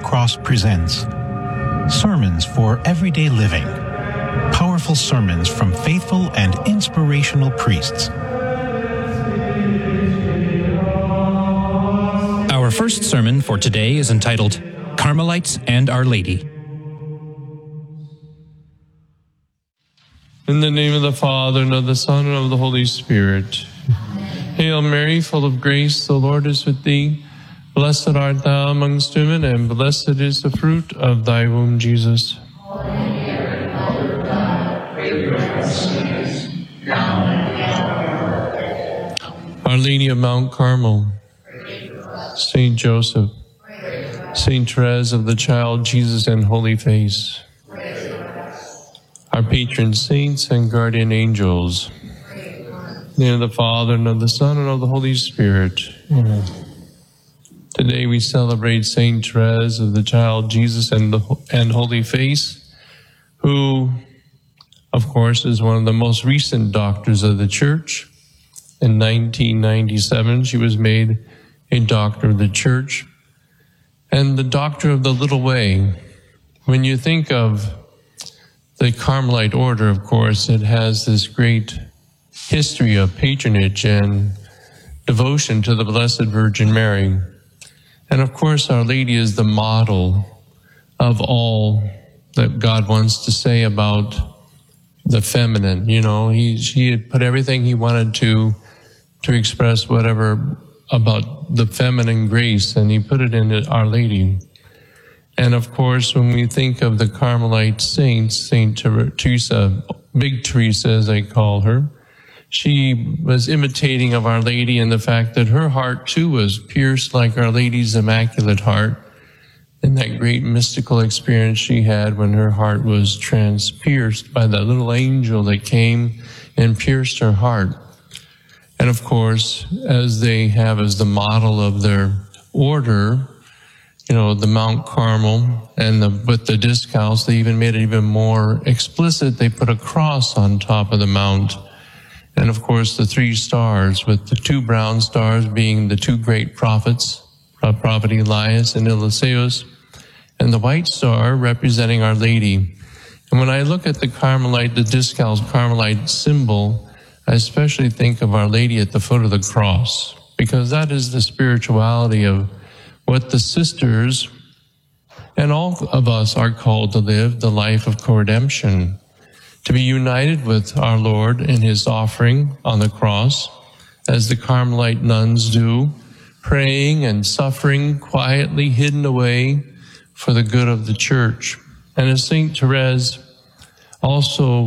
Cross presents Sermons for Everyday Living. Powerful sermons from faithful and inspirational priests. Our first sermon for today is entitled Carmelites and Our Lady. In the name of the Father, and of the Son, and of the Holy Spirit. Hail Mary, full of grace, the Lord is with thee. Blessed art thou amongst women, and blessed is the fruit of thy womb, Jesus. Holy Mary, Mother of God, pray for us sinners, now and at the hour of our death. Our Lady of Mount Carmel, Saint Joseph, Saint Therese of the Child Jesus and Holy Face, our patron saints and guardian angels, in the name of the Father, and of the Son, and of the Holy Spirit. Amen. Today we celebrate Saint Therese of the Child Jesus and Holy Face, who, of course, is one of the most recent doctors of the Church. In 1997, she was made a doctor of the Church and the doctor of the Little Way. When you think of the Carmelite order, of course, it has this great history of patronage and devotion to the Blessed Virgin Mary. And of course, Our Lady is the model of all that God wants to say about the feminine. You know, she had put everything he wanted to express whatever about the feminine grace, and he put it in Our Lady. And of course, when we think of the Carmelite saints, Saint Teresa, Big Teresa as I call her, she was imitating of Our Lady in the fact that her heart too was pierced like Our Lady's Immaculate Heart, in that great mystical experience she had when her heart was transpierced by that little angel that came and pierced her heart. And of course, as they have as the model of their order, you know, the Mount Carmel and with the discals, they even made it even more explicit. They put a cross on top of the mount. And of course, the 3 stars, with the 2 brown stars being the 2 great prophets, Prophet Elias and Eliseus, and the white star representing Our Lady. And when I look at the Carmelite, the discal's Carmelite symbol, I especially think of Our Lady at the foot of the cross, because that is the spirituality of what the sisters and all of us are called to live, the life of co-redemption. To be united with our Lord in his offering on the cross, as the Carmelite nuns do, praying and suffering quietly hidden away for the good of the Church. And as Saint Therese also